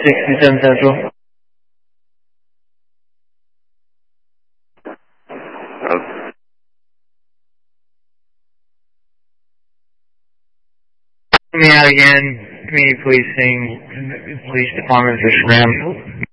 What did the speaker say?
67 Central. Me out again. Community Policing, Police Department, Fish Ram.